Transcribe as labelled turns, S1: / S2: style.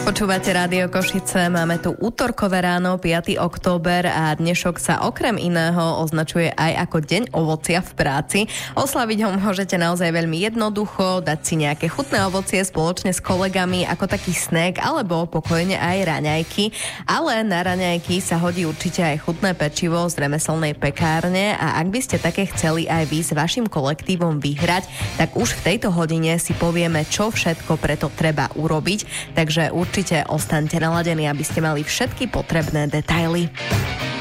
S1: Počúvate Rádio Košice, máme tu útorkové ráno, 5. október a dnešok sa okrem iného označuje aj ako Deň ovocia v práci. Oslaviť ho môžete naozaj veľmi jednoducho, dať si nejaké chutné ovocie spoločne s kolegami ako taký snack alebo pokojne aj raňajky. Ale na raňajky sa hodí určite aj chutné pečivo z remeselnej pekárne a ak by ste také chceli aj vy s vašim kolektívom vyhrať, tak už v tejto hodine si povieme, čo všetko preto treba urobiť. Takže určite ostaňte naladení, aby ste mali všetky potrebné detaily.